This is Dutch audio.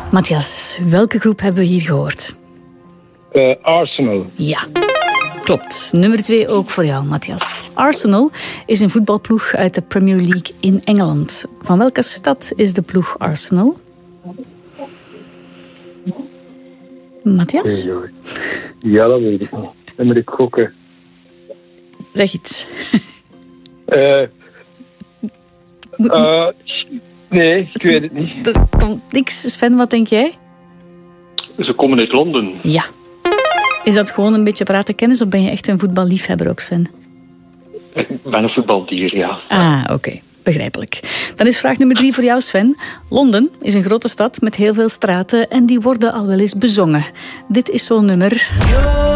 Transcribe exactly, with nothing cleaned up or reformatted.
Matthias, welke groep hebben we hier gehoord? Uh, Arsenal. Ja, klopt. Nummer twee ook voor jou, Matthias. Arsenal is een voetbalploeg uit de Premier League in Engeland. Van welke stad is de ploeg Arsenal? Matthias? Ja, dat weet ik niet. Dan moet ik gokken. Zeg iets. Uh, uh, nee, ik weet het niet. Dat komt niks. Sven, wat denk jij? Ze komen uit Londen. Ja. Is dat gewoon een beetje praten kennis of ben je echt een voetballiefhebber ook, Sven? Ik ben een voetbaldier, ja. Ah, oké. Okay. Begrijpelijk. Dan is vraag nummer drie voor jou, Sven. Londen is een grote stad met heel veel straten en die worden al wel eens bezongen. Dit is zo'n nummer.